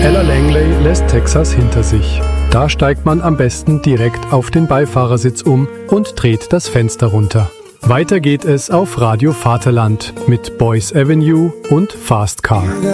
Ella Langley lässt Texas hinter sich. Da steigt man am besten direkt auf den Beifahrersitz um und dreht das Fenster runter. Weiter geht es auf Radio Vaterland mit Boys Avenue und Fast Car.